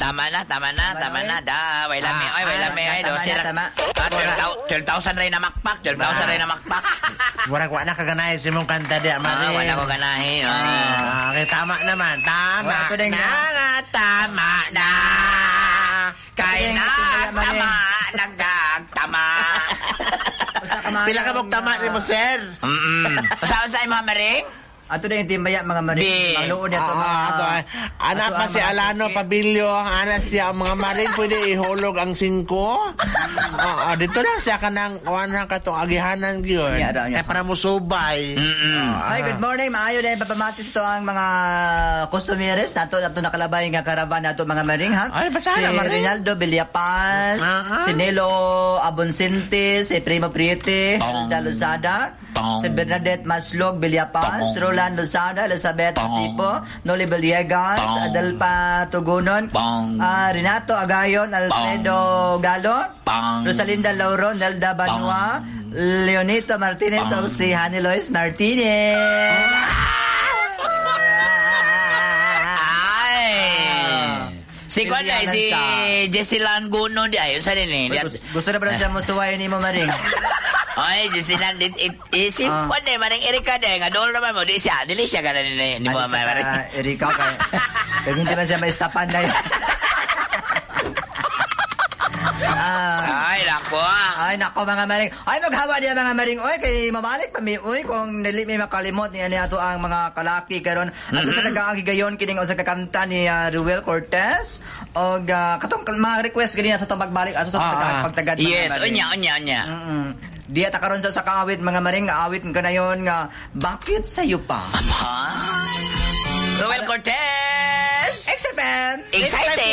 tama na. Da, wala may. Do sila. 12,000 rin na makpak. 12,000 rin na makpak. Wala na kaganahe si mong kanta di, Maring. Wala ko ganahe. Okay, tama naman. Tama na. Kay nagtama. Pila ka mong tama ni mo, sir? Pasawan sa mga Maring? Ato na yung timbaya mga Maring. Magluon niya ito mga... Anak pa si Alano Pabilio, ang anak siya, ang mga Maring, pwede ihulog ang 5. Dito lang siya ka ng wanang katong agihanan yun. Para mo subay. Ay, good morning. Maayo na yung papamatis ito ang mga customeres. Nato nakalabay nga karaban nato mga Maring, ha? Ay, basahan si Maring. Rinaldo Villapaz, si Nelo Abonsintes, si Primo Priete, Hilda Lozada, si Bernadette Maslog Villapaz, Roland Lozada, Elizabeth Asipo, Noli Villegas, Adelpa Tugunon, Renato Agayon, Alfredo Galo, Rosalinda Lauro, Nelda Banua, Leonito Martinez, o si Hani Lois Martinez. Si Jessilan Guno di ayo sa rin eh. Gusto na ba siya mo suwayo ni mo Maring? Ay, Jessilan si Juan Maring Erika de nga doon naman mo dili siya kana ni mo Maring. Erika kay hindi man siya maistapan na yun. Ay, nako mga Maring. Ay, maghawa niya mga Maring. Oy, kay mabalik pa mi. Oy, kung dili may makalimot niya ato ang mga kalaki karon. Ato sa taga-agigayon kining usa ka kanta ni Ruel Cortez og katong mga request gani sa magbalik ato sa pagtagad mga Yes, Maring. unya. Di ata karon sa kaawit mga Maring, nga awit ka na yon nga bakit sayo pa? Ruel Cortez! XFM! Excited!